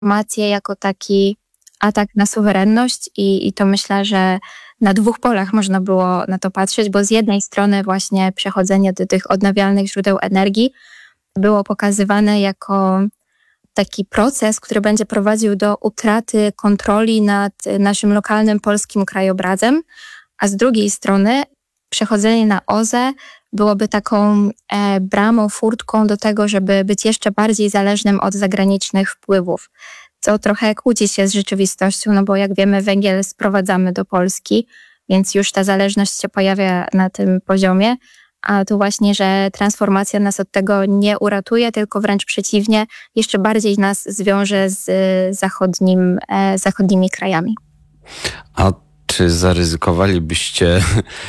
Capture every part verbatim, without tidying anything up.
dezinformację jako taki atak na suwerenność i, i to myślę, że na dwóch polach można było na to patrzeć, bo z jednej strony właśnie przechodzenie do tych odnawialnych źródeł energii było pokazywane jako taki proces, który będzie prowadził do utraty kontroli nad naszym lokalnym polskim krajobrazem, a z drugiej strony przechodzenie na O Z E byłoby taką e, bramą, furtką do tego, żeby być jeszcze bardziej zależnym od zagranicznych wpływów, co trochę kłóci się z rzeczywistością, no bo jak wiemy, węgiel sprowadzamy do Polski, więc już ta zależność się pojawia na tym poziomie, a tu właśnie, że transformacja nas od tego nie uratuje, tylko wręcz przeciwnie, jeszcze bardziej nas zwiąże z zachodnim, e, zachodnimi krajami. A czy zaryzykowalibyście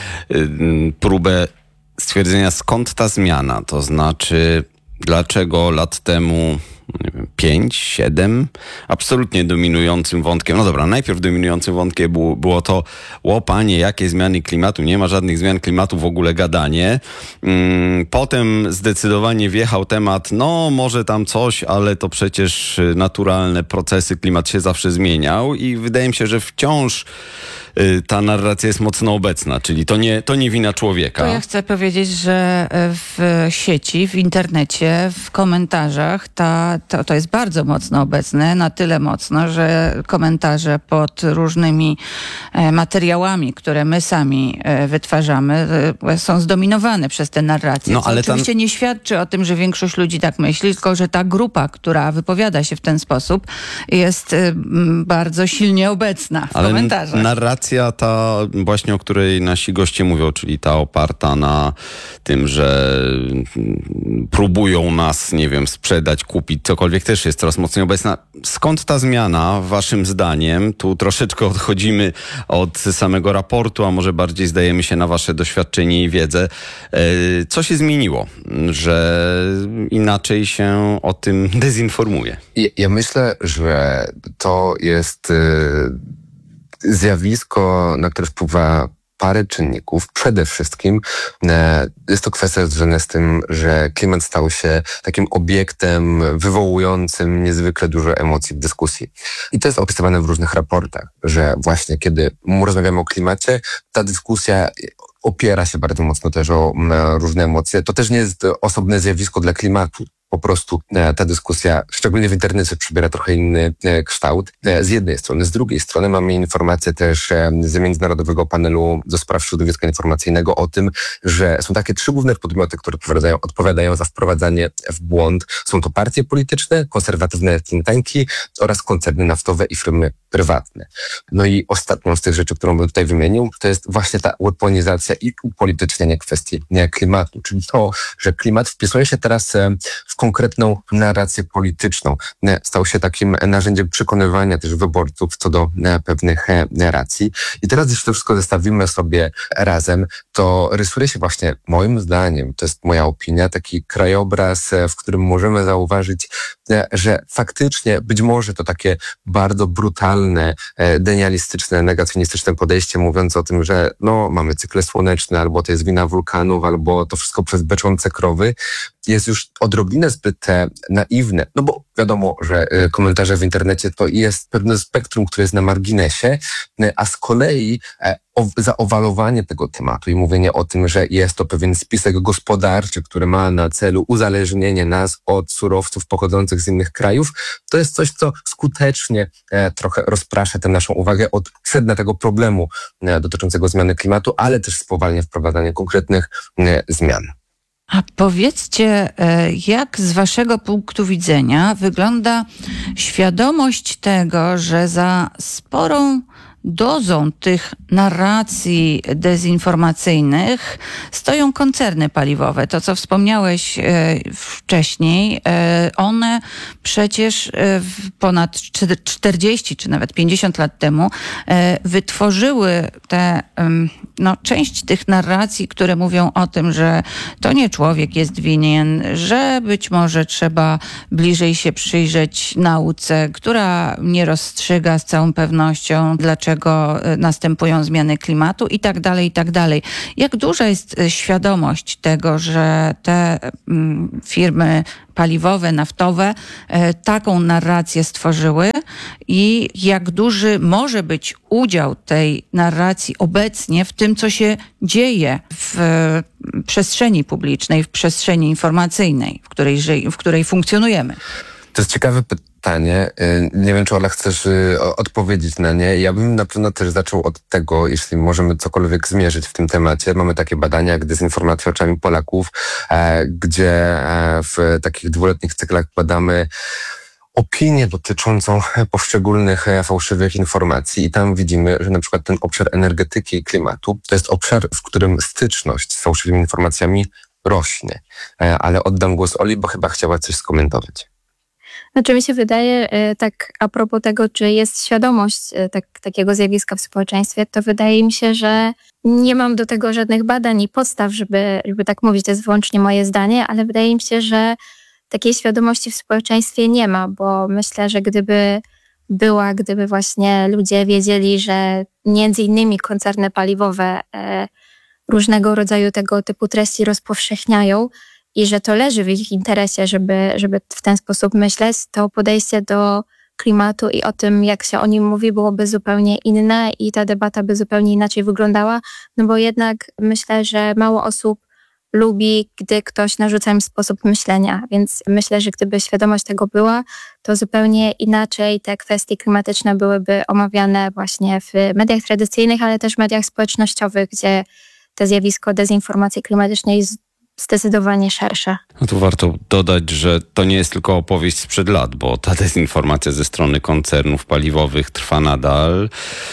próbę stwierdzenia, skąd ta zmiana? To znaczy, dlaczego lat temu, nie wiem, pięć, siedem, absolutnie dominującym wątkiem, no dobra, najpierw dominującym wątkiem było, było to, o panie, jakie zmiany klimatu, nie ma żadnych zmian klimatu, w ogóle gadanie. Hmm, potem zdecydowanie wjechał temat, no może tam coś, ale to przecież naturalne procesy, klimat się zawsze zmieniał i wydaje mi się, że wciąż ta narracja jest mocno obecna, czyli to nie, to nie wina człowieka. To ja chcę powiedzieć, że w sieci, w internecie, w komentarzach ta, to, to jest bardzo mocno obecne, na tyle mocno, że komentarze pod różnymi materiałami, które my sami wytwarzamy, są zdominowane przez tę narrację. No, ale oczywiście tam... nie świadczy o tym, że większość ludzi tak myśli, tylko że ta grupa, która wypowiada się w ten sposób, jest bardzo silnie obecna w ale komentarzach. Narracja ta właśnie, o której nasi goście mówią, czyli ta oparta na tym, że próbują nas, nie wiem, sprzedać, kupić, cokolwiek, też jest coraz mocniej obecna. Skąd ta zmiana, waszym zdaniem? Tu troszeczkę odchodzimy od samego raportu, a może bardziej zdajemy się na wasze doświadczenie i wiedzę. Co się zmieniło, że inaczej się o tym dezinformuje? Ja, ja myślę, że to jest y, zjawisko, na które wpływa parę czynników. Przede wszystkim e, jest to kwestia związana z tym, że klimat stał się takim obiektem wywołującym niezwykle dużo emocji w dyskusji. I to jest opisywane w różnych raportach, że właśnie kiedy rozmawiamy o klimacie, ta dyskusja opiera się bardzo mocno też o e, różne emocje. To też nie jest osobne zjawisko dla klimatu. Po prostu e, ta dyskusja, szczególnie w internecie, przybiera trochę inny e, kształt. E, z jednej strony. Z drugiej strony mamy informacje też e, z Międzynarodowego Panelu do Spraw Środowiska Informacyjnego o tym, że są takie trzy główne podmioty, które odpowiadają, odpowiadają za wprowadzanie w błąd. Są to partie polityczne, konserwatywne think tanki oraz koncerny naftowe i firmy prywatne. No i ostatnią z tych rzeczy, którą bym tutaj wymienił, to jest właśnie ta weaponizacja i upolitycznienie kwestii nie, klimatu. Czyli to, że klimat wpisuje się teraz e, w konkretną narrację polityczną. Stał się takim narzędziem przekonywania też wyborców co do pewnych racji. I teraz, jeśli to wszystko zestawimy sobie razem, to rysuje się właśnie, moim zdaniem, to jest moja opinia, taki krajobraz, w którym możemy zauważyć, że faktycznie być może to takie bardzo brutalne, denialistyczne, negacjonistyczne podejście, mówiąc o tym, że no, mamy cykle słoneczne, albo to jest wina wulkanów, albo to wszystko przez beczące krowy, jest już odrobinę zbyt naiwne. No bo wiadomo, że komentarze w internecie to jest pewne spektrum, które jest na marginesie, a z kolei zaowalowanie tego tematu i mówienie o tym, że jest to pewien spisek gospodarczy, który ma na celu uzależnienie nas od surowców pochodzących z innych krajów, to jest coś, co skutecznie trochę rozprasza tę naszą uwagę od sedna tego problemu dotyczącego zmiany klimatu, ale też spowalnia wprowadzanie konkretnych zmian. A powiedzcie, jak z waszego punktu widzenia wygląda świadomość tego, że za sporą dozą tych narracji dezinformacyjnych stoją koncerny paliwowe. To, co wspomniałeś e, wcześniej, e, one przecież e, ponad czterdzieści czy nawet pięćdziesiąt lat temu e, wytworzyły te e, no, część tych narracji, które mówią o tym, że to nie człowiek jest winien, że być może trzeba bliżej się przyjrzeć nauce, która nie rozstrzyga z całą pewnością, dlaczego następują zmiany klimatu i tak dalej, i tak dalej. Jak duża jest świadomość tego, że te mm, firmy paliwowe, naftowe e, taką narrację stworzyły i jak duży może być udział tej narracji obecnie w tym, co się dzieje w e, przestrzeni publicznej, w przestrzeni informacyjnej, w której, ży- w której funkcjonujemy? To jest ciekawe pytanie. Nie wiem, czy Ola chcesz odpowiedzieć na nie. Ja bym na pewno też zaczął od tego, jeśli możemy cokolwiek zmierzyć w tym temacie. Mamy takie badania jak dezinformacja oczami Polaków, gdzie w takich dwuletnich cyklach badamy opinię dotyczącą poszczególnych fałszywych informacji i tam widzimy, że na przykład ten obszar energetyki i klimatu to jest obszar, w którym styczność z fałszywymi informacjami rośnie. Ale oddam głos Oli, bo chyba chciała coś skomentować. Znaczy mi się wydaje, tak a propos tego, czy jest świadomość tak, takiego zjawiska w społeczeństwie, to wydaje mi się, że nie mam do tego żadnych badań i podstaw, żeby, żeby tak mówić, to jest wyłącznie moje zdanie, ale wydaje mi się, że takiej świadomości w społeczeństwie nie ma, bo myślę, że gdyby była, gdyby właśnie ludzie wiedzieli, że między innymi koncerny paliwowe e, różnego rodzaju tego typu treści rozpowszechniają, i że to leży w ich interesie, żeby, żeby w ten sposób myśleć, to podejście do klimatu i o tym, jak się o nim mówi, byłoby zupełnie inne i ta debata by zupełnie inaczej wyglądała, no bo jednak myślę, że mało osób lubi, gdy ktoś narzuca im sposób myślenia, więc myślę, że gdyby świadomość tego była, to zupełnie inaczej te kwestie klimatyczne byłyby omawiane właśnie w mediach tradycyjnych, ale też w mediach społecznościowych, gdzie to zjawisko dezinformacji klimatycznej jest zdecydowanie szersze. No tu warto dodać, że to nie jest tylko opowieść sprzed lat, bo ta dezinformacja ze strony koncernów paliwowych trwa nadal,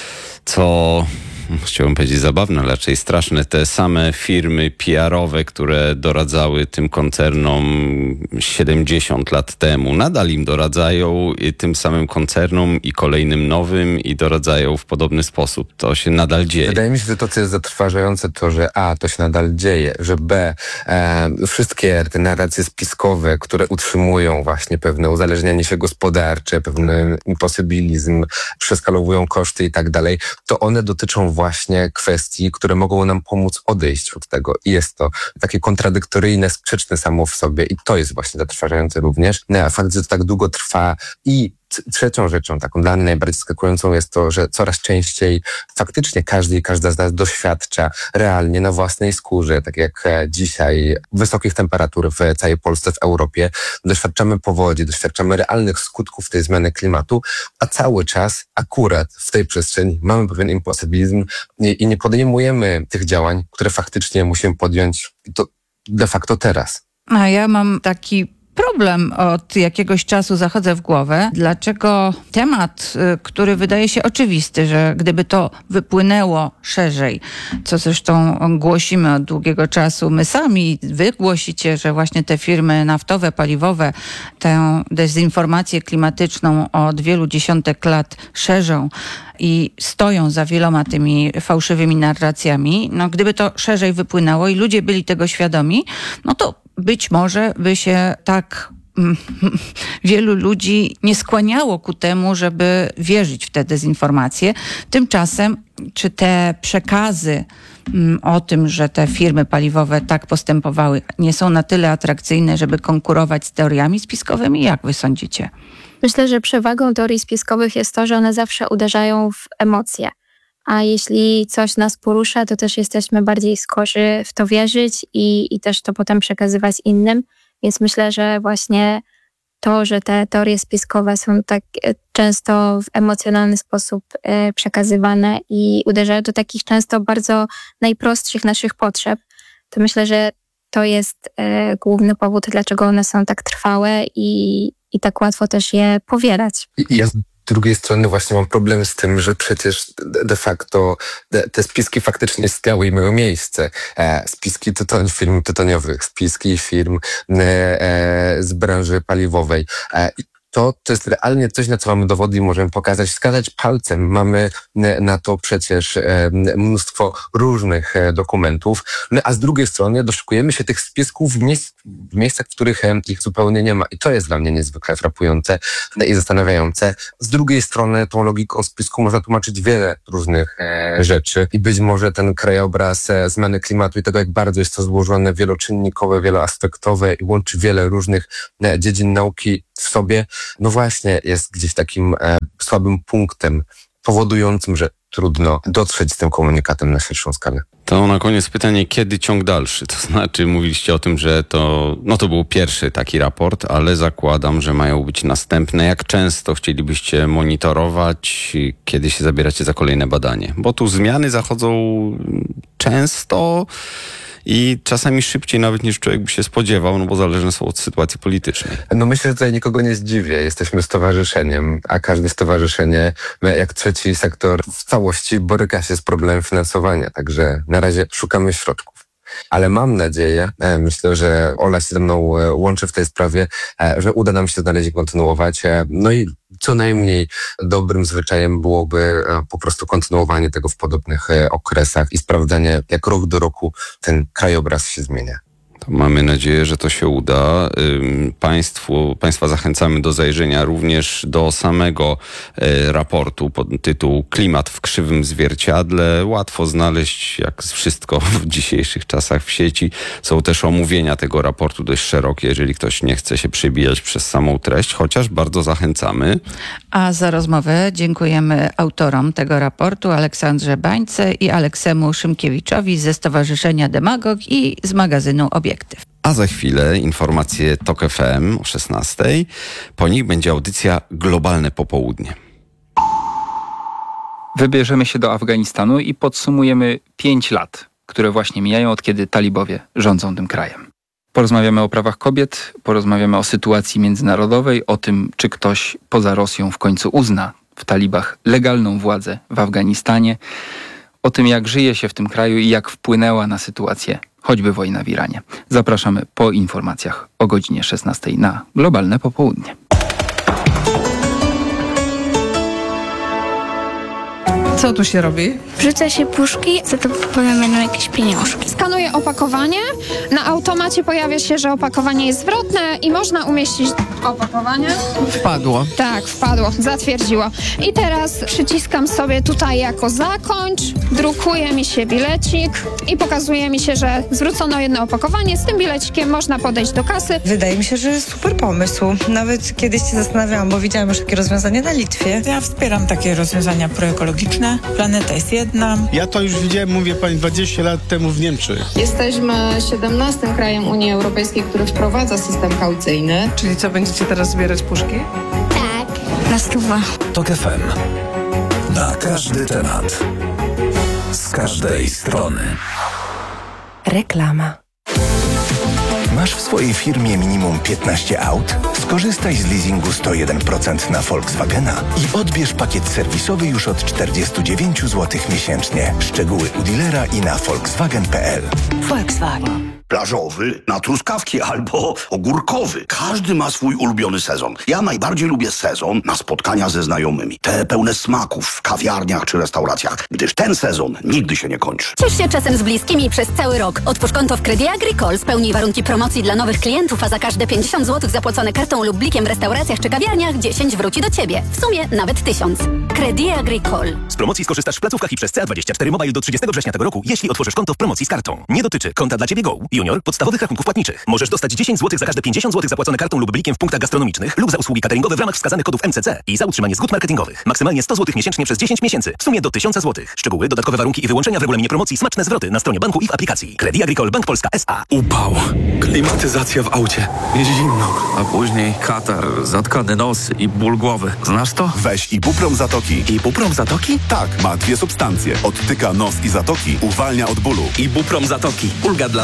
co chciałbym powiedzieć zabawne, ale raczej straszne. Te same firmy P R-owe, które doradzały tym koncernom siedemdziesiąt lat temu, nadal im doradzają, tym samym koncernom i kolejnym nowym i doradzają w podobny sposób. To się nadal dzieje. Wydaje mi się, że to, co jest zatrważające, to, że A, to się nadal dzieje, że B, e, wszystkie te narracje spiskowe, które utrzymują właśnie pewne uzależnianie się gospodarcze, pewien imposybilizm, przeskalowują koszty i tak dalej, to one dotyczą właśnie kwestii, które mogą nam pomóc odejść od tego. I jest to takie kontradyktoryjne, sprzeczne samo w sobie i to jest właśnie zatrważające również. No, fakt, że to tak długo trwa i trzecią rzeczą, taką dla mnie najbardziej zaskakującą jest to, że coraz częściej faktycznie każdy i każda z nas doświadcza realnie na własnej skórze, tak jak dzisiaj wysokich temperatur w całej Polsce, w Europie. Doświadczamy powodzi, doświadczamy realnych skutków tej zmiany klimatu, a cały czas akurat w tej przestrzeni mamy pewien imposybilizm i nie podejmujemy tych działań, które faktycznie musimy podjąć to de facto teraz. A ja mam taki problem od jakiegoś czasu zachodzę w głowę. Dlaczego temat, który wydaje się oczywisty, że gdyby to wypłynęło szerzej, co zresztą głosimy od długiego czasu my sami, wy głosicie, że właśnie te firmy naftowe, paliwowe tę dezinformację klimatyczną od wielu dziesiątek lat szerzą i stoją za wieloma tymi fałszywymi narracjami. No, gdyby to szerzej wypłynęło i ludzie byli tego świadomi, no to być może by się tak mm, wielu ludzi nie skłaniało ku temu, żeby wierzyć w te dezinformacje. Tymczasem, czy te przekazy mm, o tym, że te firmy paliwowe tak postępowały, nie są na tyle atrakcyjne, żeby konkurować z teoriami spiskowymi? Jak wy sądzicie? Myślę, że przewagą teorii spiskowych jest to, że one zawsze uderzają w emocje. A jeśli coś nas porusza, to też jesteśmy bardziej skorzy w to wierzyć i, i też to potem przekazywać innym. Więc myślę, że właśnie to, że te teorie spiskowe są tak często w emocjonalny sposób przekazywane i uderzają do takich często bardzo najprostszych naszych potrzeb, to myślę, że to jest główny powód, dlaczego one są tak trwałe i, i tak łatwo też je powielać. Ja z drugiej strony właśnie mam problem z tym, że przecież de facto te spiski faktycznie istniały i miały miejsce. Spiski tyton, firm tytoniowych, spiski firm z branży paliwowej. to, to jest realnie coś, na co mamy dowody i możemy pokazać, wskazać palcem. Mamy na to przecież mnóstwo różnych dokumentów, no, a z drugiej strony doszukujemy się tych spisków w, miejsc, w miejscach, w których ich zupełnie nie ma. I to jest dla mnie niezwykle frapujące i zastanawiające. Z drugiej strony tą logiką spisku można tłumaczyć wiele różnych rzeczy i być może ten krajobraz zmiany klimatu i tego, jak bardzo jest to złożone, wieloczynnikowe, wieloaspektowe i łączy wiele różnych dziedzin nauki w sobie, no właśnie jest gdzieś takim e, słabym punktem powodującym, że trudno dotrzeć z tym komunikatem na szerszą skalę. To na koniec pytanie, kiedy ciąg dalszy? To znaczy mówiliście o tym, że to, no to był pierwszy taki raport, ale zakładam, że mają być następne. Jak często chcielibyście monitorować, kiedy się zabieracie za kolejne badanie? Bo tu zmiany zachodzą często i czasami szybciej nawet niż człowiek by się spodziewał, no bo zależne są od sytuacji politycznej. No myślę, że tutaj nikogo nie zdziwię. Jesteśmy stowarzyszeniem, a każde stowarzyszenie, jak trzeci sektor w całości, boryka się z problemem finansowania. Także na razie szukamy środków. Ale mam nadzieję, myślę, że Ola się ze mną łączy w tej sprawie, że uda nam się znaleźć i kontynuować. No i co najmniej dobrym zwyczajem byłoby po prostu kontynuowanie tego w podobnych okresach i sprawdzanie, jak rok do roku ten krajobraz się zmienia. To mamy nadzieję, że to się uda. Państwu, Państwa zachęcamy do zajrzenia również do samego raportu pod tytuł Klimat w krzywym zwierciadle. Łatwo znaleźć, jak wszystko w dzisiejszych czasach w sieci. Są też omówienia tego raportu dość szerokie, jeżeli ktoś nie chce się przebijać przez samą treść, chociaż bardzo zachęcamy. A za rozmowę dziękujemy autorom tego raportu, Aleksandrze Bańce i Aleksemu Szymkiewiczowi ze Stowarzyszenia Demagog i z magazynu Obiektyw. A za chwilę informacje TOK F M o szesnastej. Po nich będzie audycja Globalne Popołudnie. Wybierzemy się do Afganistanu i podsumujemy pięć lat, które właśnie mijają, od kiedy talibowie rządzą tym krajem. Porozmawiamy o prawach kobiet, porozmawiamy o sytuacji międzynarodowej, o tym, czy ktoś poza Rosją w końcu uzna w talibach legalną władzę w Afganistanie, o tym, jak żyje się w tym kraju i jak wpłynęła na sytuację choćby wojna w Iranie. Zapraszamy po informacjach o godzinie szesnastej na Globalne Popołudnie. Co tu się robi? Wrzuca się puszki, za to potem będą jakieś pieniążki. Skanuję opakowanie, na automacie pojawia się, że opakowanie jest zwrotne i można umieścić opakowanie. Wpadło. Tak, wpadło, zatwierdziło. I teraz przyciskam sobie tutaj jako zakończ, drukuje mi się bilecik i pokazuje mi się, że zwrócono jedno opakowanie. Z tym bilecikiem można podejść do kasy. Wydaje mi się, że super pomysł. Nawet kiedyś się zastanawiałam, bo widziałam już takie rozwiązanie na Litwie. Ja wspieram takie rozwiązania proekologiczne. Planeta jest jedna. Ja to już widziałem, mówię pani, dwadzieścia lat temu w Niemczech. Jesteśmy siedemnastym krajem Unii Europejskiej, który wprowadza system kaucyjny. Czyli co, będziecie teraz zbierać puszki? Tak, na stówę. TOK F M. Na każdy temat. Z każdej strony. Reklama. Masz w swojej firmie minimum piętnaście aut? Skorzystaj z leasingu sto jeden procent na Volkswagena i odbierz pakiet serwisowy już od czterdzieści dziewięć złotych miesięcznie. Szczegóły u dealera i na volkswagen kropka p l. Volkswagen. Plażowy na truskawki albo ogórkowy. Każdy ma swój ulubiony sezon. Ja najbardziej lubię sezon na spotkania ze znajomymi. Te pełne smaków w kawiarniach czy restauracjach, gdyż ten sezon nigdy się nie kończy. Ciesz się czasem z bliskimi przez cały rok. Otwórz konto w Crédit Agricole, spełnij warunki promocji dla nowych klientów, a za każde pięćdziesiąt złotych zapłacone kartą lub blikiem w restauracjach czy kawiarniach dziesięć wróci do Ciebie. W sumie nawet tysiąc. Crédit Agricole. Z promocji skorzystasz w placówkach i przez C A dwadzieścia cztery Mobile do trzydziestego września tego roku, jeśli otworzysz konto w promocji z kartą. Nie dotyczy konta dla Ciebie Go, Junior, podstawowych rachunków płatniczych. Możesz dostać dziesięć złotych za każde pięćdziesiąt złotych zapłacone kartą lub blikiem w punktach gastronomicznych lub za usługi cateringowe w ramach wskazanych kodów M C C i za utrzymanie zgód marketingowych. Maksymalnie sto złotych miesięcznie przez dziesięć miesięcy. W sumie do tysiąc złotych. Szczegóły, dodatkowe warunki i wyłączenia w regulaminie promocji, smaczne zwroty na stronie banku i w aplikacji. Crédit Agricole Bank Polska S A. Upał. Klimatyzacja w aucie. Jest zimno. A później katar, zatkany nos i ból głowy. Znasz to? Weź Ibuprom Zatoki. Ibuprom Zatoki? Tak, ma dwie substancje. Odtyka nos i zatoki, uwalnia od bólu. Ibuprom Zatoki. Ulga dla nosa i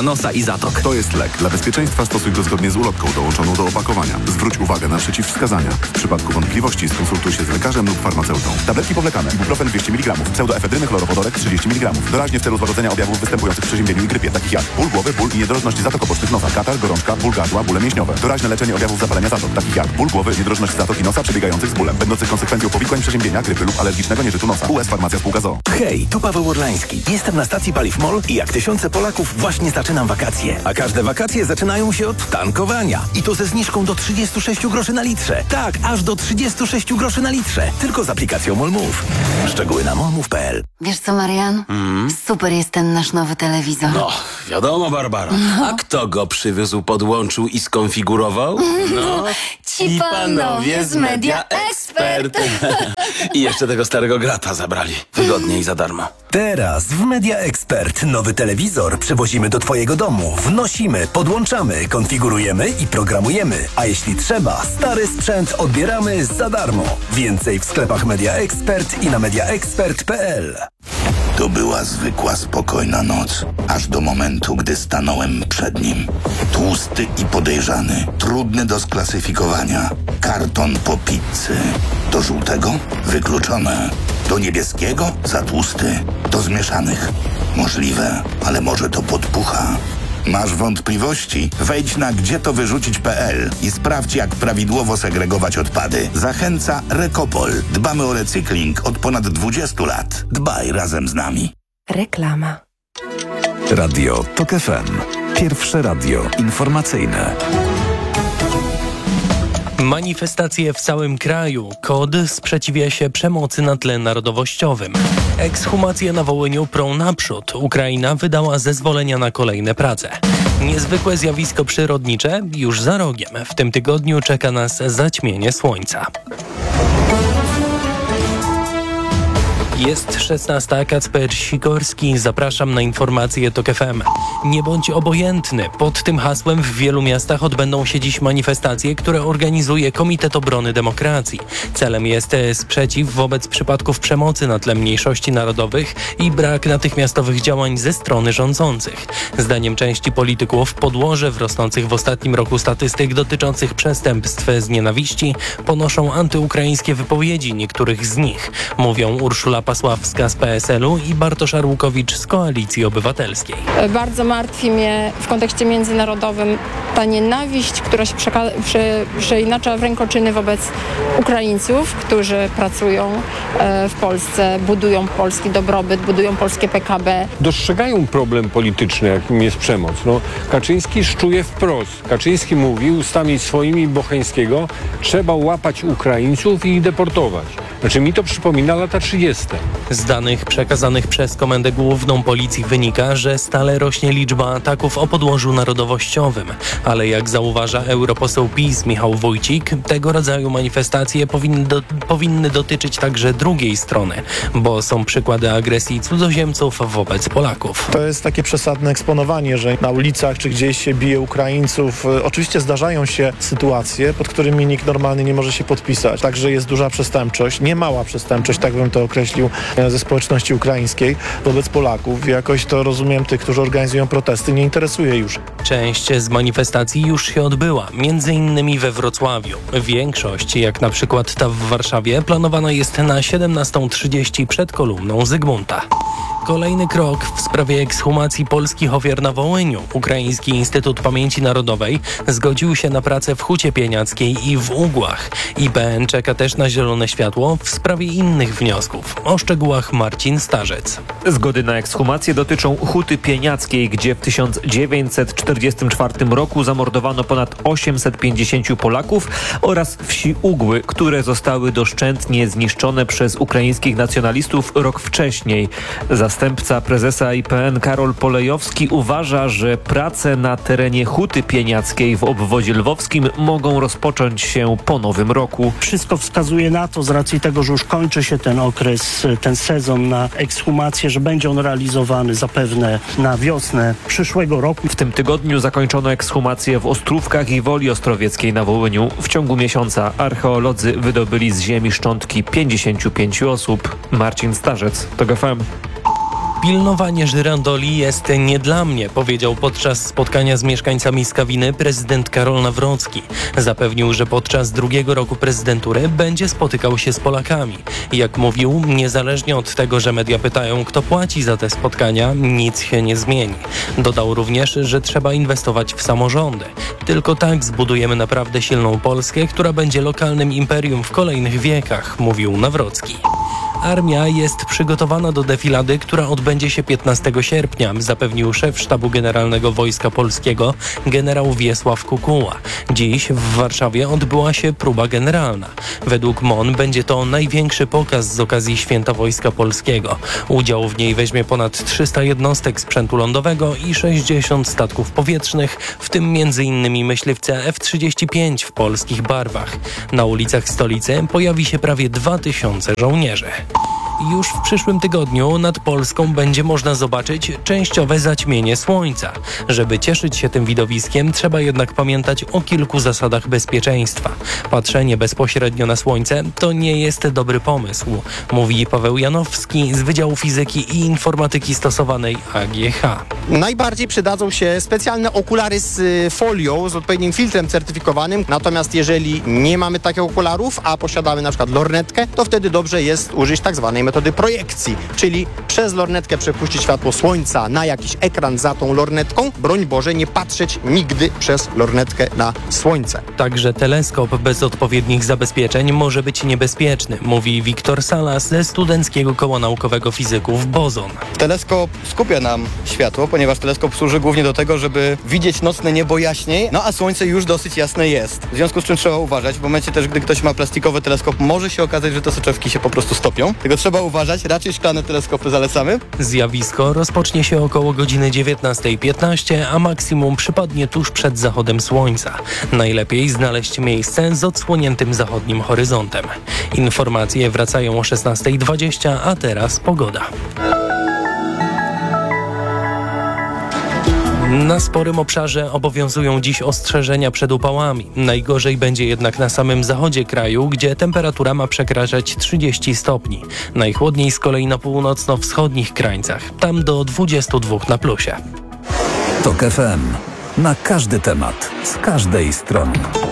zatok. To jest lek. Dla bezpieczeństwa stosuj go zgodnie z ulotką dołączoną do opakowania. Zwróć uwagę na przeciwwskazania. W przypadku wątpliwości skonsultuj się z lekarzem lub farmaceutą. Tabletki powlekane. Ibuprofen dwieście miligramów. Pseudoefedryny chlorowodorek trzydzieści miligramów. Doraźnie w celu złagodzenia objawów występujących w przeziębieniu i grypie, takich jak ból głowy, ból i niedrożność zatok obocznych nosa, katar, gorączka, ból gardła, bóle mięśniowe. Doraźne leczenie objawów zapalenia zatok, takich jak ból głowy, niedrożność zatoki nosa przebiegających z bólem, będących konsekwencją powikłań przeziębienia, grypy lub alergicznego nieżytu nosa. U S Farmacja Spółka z o o. Hej, tu Paweł Orlański. Jestem na stacji Paliw MOL i jak tysiące Polaków właśnie zaczynam wakacje. A każde wakacje zaczynają się od tankowania. I to ze zniżką do trzydzieści sześć groszy na litrze. Tak, aż do trzydzieści sześć groszy na litrze. Tylko z aplikacją MOLMOV. Szczegóły na molmove kropka p l. Wiesz co, Marian? Mm. Super jest ten nasz nowy telewizor. No, wiadomo, Barbara. No. A kto go przywiózł, podłączył i skonfigurował? No, ci panowie z Media Expert. I jeszcze tego starego grata zabrali. Wygodnie i za darmo. Teraz w Media Expert nowy telewizor przywozimy do twojego domu. Wnosimy, podłączamy, konfigurujemy i programujemy. A jeśli trzeba, stary sprzęt odbieramy za darmo. Więcej w sklepach Media Expert i na media expert kropka p l. To była zwykła, spokojna noc, aż do momentu, gdy stanąłem przed nim. Tłusty i podejrzany, trudny do sklasyfikowania. Karton po pizzy. Do żółtego? Wykluczone. Do niebieskiego? Za tłusty. Do zmieszanych? Możliwe, ale może to podpucha. Masz wątpliwości? Wejdź na gdzie to wyrzucić kropka p l i sprawdź, jak prawidłowo segregować odpady. Zachęca Rekopol. Dbamy o recykling od ponad dwudziestu lat. Dbaj razem z nami. Reklama. Radio TOK F M. Pierwsze radio informacyjne. Manifestacje w całym kraju. K O D sprzeciwia się przemocy na tle narodowościowym. Ekshumacje na Wołyniu prą naprzód. Ukraina wydała zezwolenia na kolejne prace. Niezwykłe zjawisko przyrodnicze już za rogiem. W tym tygodniu czeka nas zaćmienie słońca. Jest szesnasta, Kacper Sikorski. Zapraszam na informacje TOK F M. Nie bądź obojętny. Pod tym hasłem w wielu miastach odbędą się dziś manifestacje, które organizuje Komitet Obrony Demokracji. Celem jest sprzeciw wobec przypadków przemocy na tle mniejszości narodowych i brak natychmiastowych działań ze strony rządzących. Zdaniem części polityków podłoże w rosnących w ostatnim roku statystyk dotyczących przestępstw z nienawiści ponoszą antyukraińskie wypowiedzi niektórych z nich. Mówią Urszula Pasławska z P S L u i Bartosz Arłukowicz z Koalicji Obywatelskiej. Bardzo martwi mnie w kontekście międzynarodowym ta nienawiść, która się przeka- prze- przeinacza w rękoczyny wobec Ukraińców, którzy pracują w Polsce, budują polski dobrobyt, budują polskie P K B. Dostrzegają problem polityczny, jakim jest przemoc. No, Kaczyński szczuje wprost. Kaczyński mówi ustami swoimi Bocheńskiego, trzeba łapać Ukraińców i ich deportować. Znaczy mi to przypomina lata trzydzieste. Z danych przekazanych przez Komendę Główną Policji wynika, że stale rośnie liczba ataków o podłożu narodowościowym. Ale jak zauważa europoseł PiS Michał Wójcik, tego rodzaju manifestacje powinny, do, powinny dotyczyć także drugiej strony, bo są przykłady agresji cudzoziemców wobec Polaków. To jest takie przesadne eksponowanie, że na ulicach czy gdzieś się bije Ukraińców. Oczywiście zdarzają się sytuacje, pod którymi nikt normalny nie może się podpisać. Także jest duża przestępczość, nie mała przestępczość, tak bym to określił, ze społeczności ukraińskiej wobec Polaków. Jakoś to, rozumiem, tych, którzy organizują protesty, nie interesuje już. Część z manifestacji już się odbyła, między innymi we Wrocławiu. Większość, jak na przykład ta w Warszawie, planowana jest na siedemnastą trzydzieści przed kolumną Zygmunta. Kolejny krok w sprawie ekshumacji polskich ofiar na Wołyniu. Ukraiński Instytut Pamięci Narodowej zgodził się na pracę w Hucie Pieniackiej i w Ugłach. I P N czeka też na zielone światło w sprawie innych wniosków. O szczegółach Marcin Starzec. Zgody na ekshumację dotyczą Huty Pieniackiej, gdzie w tysiąc dziewięćset czterdziestym czwartym roku zamordowano ponad osiemset pięćdziesięciu Polaków, oraz wsi Ugły, które zostały doszczętnie zniszczone przez ukraińskich nacjonalistów rok wcześniej. Zastępca prezesa I P N Karol Polejowski uważa, że prace na terenie Huty Pieniackiej w obwodzie lwowskim mogą rozpocząć się po nowym roku. Wszystko wskazuje na to, z racji tego, że już kończy się ten okres, ten sezon na ekshumację, że będzie on realizowany zapewne na wiosnę przyszłego roku. W tym tygodniu zakończono ekshumację w Ostrówkach i Woli Ostrowieckiej na Wołyniu. W ciągu miesiąca archeolodzy wydobyli z ziemi szczątki pięćdziesięciu pięciu osób. Marcin Starzec, TOK F M. Pilnowanie żyrandoli jest nie dla mnie, powiedział podczas spotkania z mieszkańcami Skawiny prezydent Karol Nawrocki. Zapewnił, że podczas drugiego roku prezydentury będzie spotykał się z Polakami. Jak mówił, niezależnie od tego, że media pytają, kto płaci za te spotkania, nic się nie zmieni. Dodał również, że trzeba inwestować w samorządy. Tylko tak zbudujemy naprawdę silną Polskę, która będzie lokalnym imperium w kolejnych wiekach, mówił Nawrocki. Armia jest przygotowana do defilady, która odbędzie się piętnastego sierpnia, zapewnił szef Sztabu Generalnego Wojska Polskiego generał Wiesław Kukuła. Dziś w Warszawie odbyła się próba generalna. Według M O N będzie to największy pokaz z okazji Święta Wojska Polskiego. Udział w niej weźmie ponad trzysta jednostek sprzętu lądowego i sześćdziesiąt statków powietrznych, w tym między innymi myśliwce F trzydzieści pięć w polskich barwach. Na ulicach stolicy pojawi się prawie dwa tysiące żołnierzy. Już w przyszłym tygodniu nad Polską będzie można zobaczyć częściowe zaćmienie słońca. Żeby cieszyć się tym widowiskiem, trzeba jednak pamiętać o kilku zasadach bezpieczeństwa. Patrzenie bezpośrednio na słońce to nie jest dobry pomysł, mówi Paweł Janowski z Wydziału Fizyki i Informatyki Stosowanej A G H. Najbardziej przydadzą się specjalne okulary z folią, z odpowiednim filtrem certyfikowanym. Natomiast jeżeli nie mamy takich okularów, a posiadamy na przykład lornetkę, to wtedy dobrze jest użyć tak zwanej metody projekcji, czyli przez lornetkę przepuścić światło słońca na jakiś ekran za tą lornetką. Broń Boże, nie patrzeć nigdy przez lornetkę na słońce. Także teleskop bez odpowiednich zabezpieczeń może być niebezpieczny, mówi Wiktor Salas ze Studenckiego Koła Naukowego Fizyków Bozon. Teleskop skupia nam światło, ponieważ teleskop służy głównie do tego, żeby widzieć nocne niebo jaśniej, no a słońce już dosyć jasne jest. W związku z czym trzeba uważać. W momencie też, gdy ktoś ma plastikowy teleskop, może się okazać, że te soczewki się po prostu stopią. Tego trzeba uważać, raczej szklane teleskopy zalecamy. Zjawisko rozpocznie się około godziny dziewiętnasta piętnaście, a maksimum przypadnie tuż przed zachodem słońca. Najlepiej znaleźć miejsce z odsłoniętym zachodnim horyzontem. Informacje wracają o szesnasta dwadzieścia, a teraz pogoda. Na sporym obszarze obowiązują dziś ostrzeżenia przed upałami. Najgorzej będzie jednak na samym zachodzie kraju, gdzie temperatura ma przekraczać trzydzieści stopni. Najchłodniej z kolei na północno-wschodnich krańcach. Tam do dwudziestu dwóch na plusie. TOK F M. Na każdy temat, z każdej strony.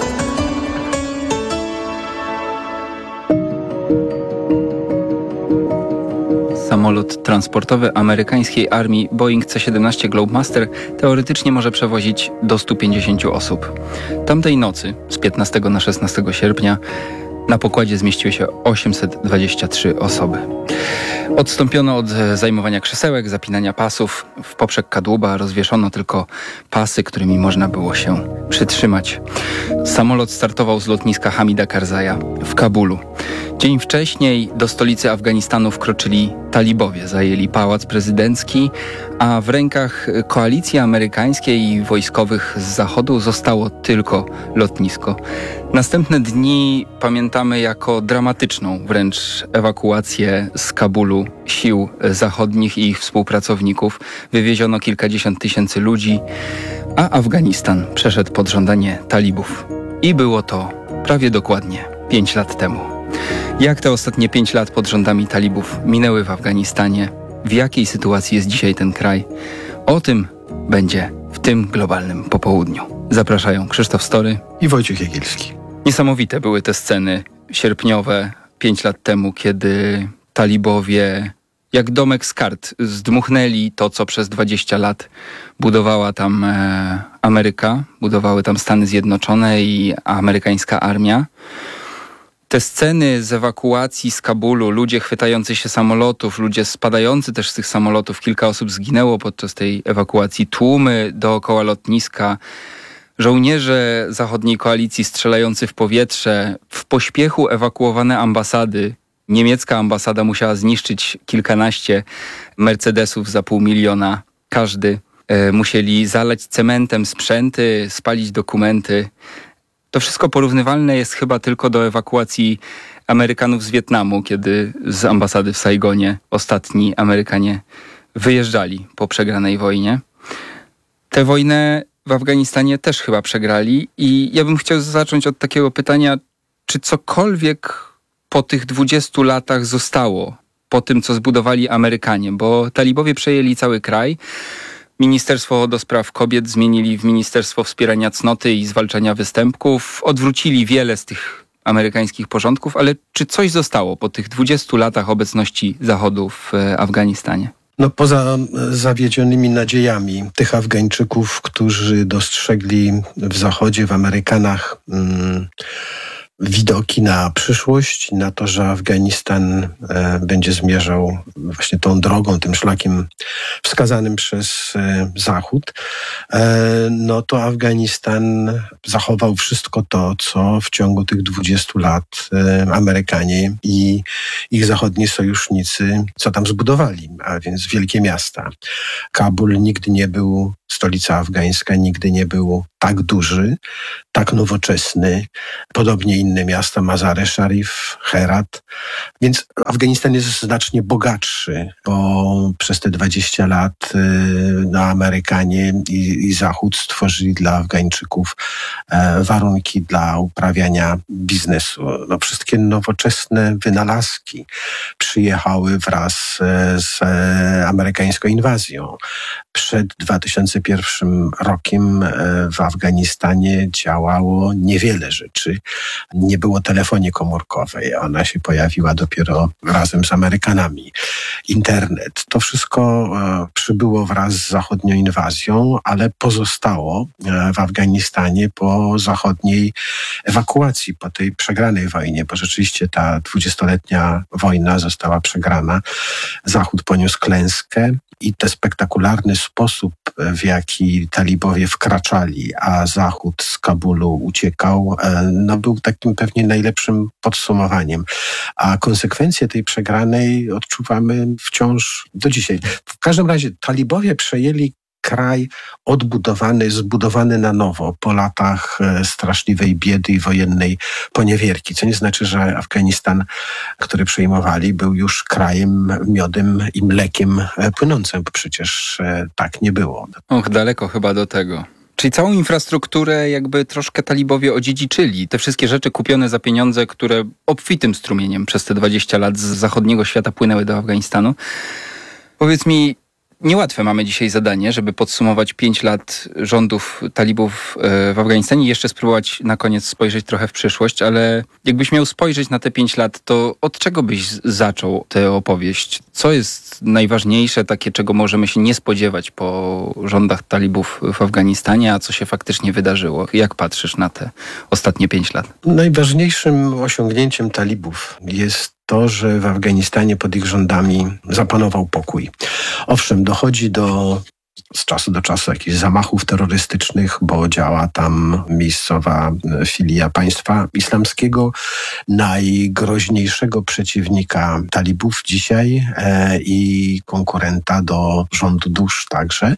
Samolot transportowy amerykańskiej armii Boeing C siedemnaście Globemaster teoretycznie może przewozić do stu pięćdziesięciu osób. Tamtej nocy, z piętnastego na szesnastego sierpnia, na pokładzie zmieściły się osiemset dwadzieścia trzy osoby. Odstąpiono od zajmowania krzesełek, zapinania pasów. W poprzek kadłuba rozwieszono tylko pasy, którymi można było się przytrzymać. Samolot startował z lotniska Hamida Karzaja w Kabulu. Dzień wcześniej do stolicy Afganistanu wkroczyli talibowie, zajęli pałac prezydencki, a w rękach koalicji amerykańskiej i wojskowych z zachodu zostało tylko lotnisko. Następne dni pamiętamy jako dramatyczną wręcz ewakuację z Kabulu sił zachodnich i ich współpracowników. Wywieziono kilkadziesiąt tysięcy ludzi, a Afganistan przeszedł pod żądanie talibów. I było to prawie dokładnie pięć lat temu. Jak te ostatnie pięć lat pod rządami talibów minęły w Afganistanie? W jakiej sytuacji jest dzisiaj ten kraj? O tym będzie w tym globalnym popołudniu. Zapraszają Krzysztof Story i Wojciech Jagielski. Niesamowite były te sceny sierpniowe pięć lat temu, kiedy talibowie jak domek z kart zdmuchnęli to, co przez dwadzieścia lat budowała tam e, Ameryka, budowały tam Stany Zjednoczone i amerykańska armia. Te sceny z ewakuacji z Kabulu, ludzie chwytający się samolotów, ludzie spadający też z tych samolotów, kilka osób zginęło podczas tej ewakuacji, tłumy dookoła lotniska, żołnierze zachodniej koalicji strzelający w powietrze, w pośpiechu ewakuowane ambasady. Niemiecka ambasada musiała zniszczyć kilkanaście Mercedesów za pół miliona każdy. E, musieli zalać cementem sprzęty, spalić dokumenty. To wszystko porównywalne jest chyba tylko do ewakuacji Amerykanów z Wietnamu, kiedy z ambasady w Saigonie ostatni Amerykanie wyjeżdżali po przegranej wojnie. Tę wojnę w Afganistanie też chyba przegrali i ja bym chciał zacząć od takiego pytania, czy cokolwiek po tych dwudziestu latach zostało po tym, co zbudowali Amerykanie, bo talibowie przejęli cały kraj. Ministerstwo do spraw kobiet zmienili w Ministerstwo Wspierania Cnoty i Zwalczania Występków. Odwrócili wiele z tych amerykańskich porządków, ale czy coś zostało po tych dwudziestu latach obecności Zachodu w Afganistanie? No poza zawiedzionymi nadziejami tych Afgańczyków, którzy dostrzegli w Zachodzie, w Amerykanach mm, widoki na przyszłość, na to, że Afganistan e, będzie zmierzał właśnie tą drogą, tym szlakiem wskazanym przez e, Zachód, e, no to Afganistan zachował wszystko to, co w ciągu tych dwudziestu lat e, Amerykanie i ich zachodni sojusznicy, co tam zbudowali, a więc wielkie miasta. Kabul nigdy nie był, stolica afgańska nigdy nie był tak duży, tak nowoczesny. Podobnie inne miasta, Mazar-e Sharif, Herat. Więc Afganistan jest znacznie bogatszy, bo przez te dwadzieścia lat y, no, Amerykanie i, i Zachód stworzyli dla Afgańczyków e, warunki dla uprawiania biznesu. No, wszystkie nowoczesne wynalazki przyjechały wraz e, z e, amerykańską inwazją. Przed dwa tysiące pierwszym rokiem e, w Afganistanie działało niewiele rzeczy. Nie było telefonii komórkowej. Ona się pojawiła dopiero razem z Amerykanami. Internet. To wszystko e, przybyło wraz z zachodnią inwazją, ale pozostało e, w Afganistanie po zachodniej ewakuacji, po tej przegranej wojnie, bo rzeczywiście ta dwudziestoletnia wojna została przegrana. Zachód poniósł klęskę i ten spektakularny sposób, w jaki talibowie wkraczali, a Zachód z Kabulu uciekał, no był takim pewnie najlepszym podsumowaniem. A konsekwencje tej przegranej odczuwamy wciąż do dzisiaj. W każdym razie talibowie przejęli kraj odbudowany, zbudowany na nowo po latach straszliwej biedy i wojennej poniewierki. Co nie znaczy, że Afganistan, który przejmowali, był już krajem miodem i mlekiem płynącym, bo przecież tak nie było. Och, daleko chyba do tego. Czyli całą infrastrukturę jakby troszkę talibowie odziedziczyli. Te wszystkie rzeczy kupione za pieniądze, które obfitym strumieniem przez te dwadzieścia lat z zachodniego świata płynęły do Afganistanu. Powiedz mi, niełatwe mamy dzisiaj zadanie, żeby podsumować pięć lat rządów talibów w Afganistanie i jeszcze spróbować na koniec spojrzeć trochę w przyszłość, ale jakbyś miał spojrzeć na te pięć lat, to od czego byś zaczął tę opowieść? Co jest najważniejsze, takie, czego możemy się nie spodziewać po rządach talibów w Afganistanie, a co się faktycznie wydarzyło? Jak patrzysz na te ostatnie pięć lat? Najważniejszym osiągnięciem talibów jest to, że w Afganistanie pod ich rządami zapanował pokój. Owszem, dochodzi do z czasu do czasu jakichś zamachów terrorystycznych, bo działa tam miejscowa filia państwa islamskiego, najgroźniejszego przeciwnika talibów dzisiaj e, i konkurenta do rządu dusz także.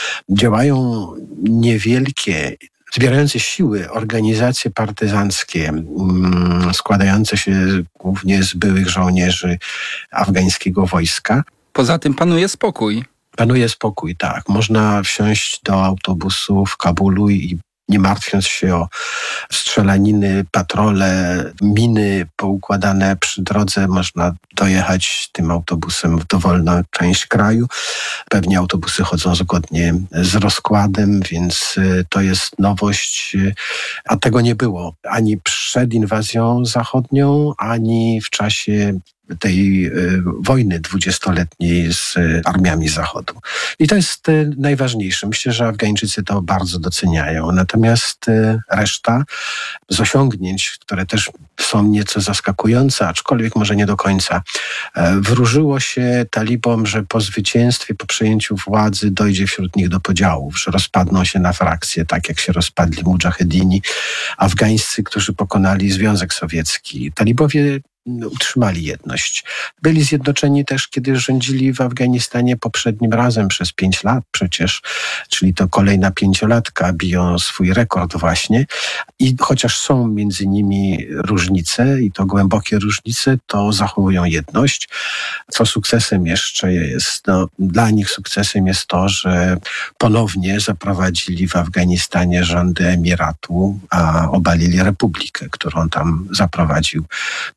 Działają niewielkie, zbierające siły organizacje partyzanckie mm, składające się głównie z byłych żołnierzy afgańskiego wojska. Poza tym panuje spokój. Panuje spokój, tak. Można wsiąść do autobusu w Kabulu i nie martwiąc się o strzelaniny, patrole, miny poukładane przy drodze, można dojechać tym autobusem w dowolną część kraju. Pewnie autobusy chodzą zgodnie z rozkładem, więc to jest nowość, a tego nie było ani przed inwazją zachodnią, ani w czasie tej y, wojny dwudziestoletniej z y, armiami Zachodu. I to jest y, najważniejsze. Myślę, że Afgańczycy to bardzo doceniają. Natomiast y, reszta z osiągnięć, które też są nieco zaskakujące, aczkolwiek może nie do końca, y, wróżyło się talibom, że po zwycięstwie, po przejęciu władzy dojdzie wśród nich do podziałów, że rozpadną się na frakcje, tak jak się rozpadli mudżahedini afgańscy, którzy pokonali Związek Sowiecki. Talibowie utrzymali jedność. Byli zjednoczeni też, kiedy rządzili w Afganistanie poprzednim razem przez pięć lat przecież, czyli to kolejna pięciolatka, biją swój rekord właśnie. I chociaż są między nimi różnice i to głębokie różnice, to zachowują jedność. Co sukcesem jeszcze jest? No, dla nich sukcesem jest to, że ponownie zaprowadzili w Afganistanie rządy emiratu, a obalili republikę, którą tam zaprowadził Zachód.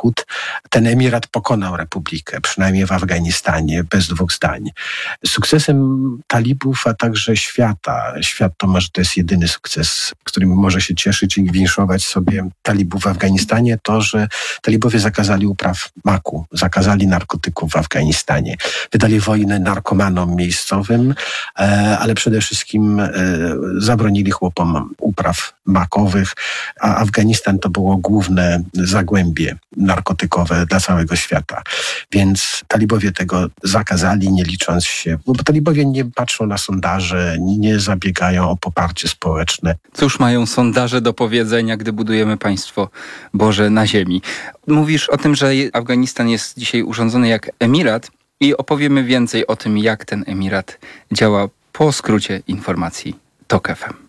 Zachód. Ten emirat pokonał republikę, przynajmniej w Afganistanie, bez dwóch zdań. Sukcesem talibów, a także świata, świat to może to jest jedyny sukces, którym może się cieszyć i winszować sobie talibów w Afganistanie, to, że talibowie zakazali upraw maku, zakazali narkotyków w Afganistanie, wydali wojnę narkomanom miejscowym, ale przede wszystkim zabronili chłopom upraw makowych, a Afganistan to było główne zagłębie narkotykowe dla całego świata. Więc talibowie tego zakazali, nie licząc się, bo talibowie nie patrzą na sondaże, nie zabiegają o poparcie społeczne. Cóż mają sondaże do powiedzenia, gdy budujemy państwo Boże na ziemi? Mówisz o tym, że Afganistan jest dzisiaj urządzony jak emirat i opowiemy więcej o tym, jak ten emirat działa po skrócie informacji TOK F M.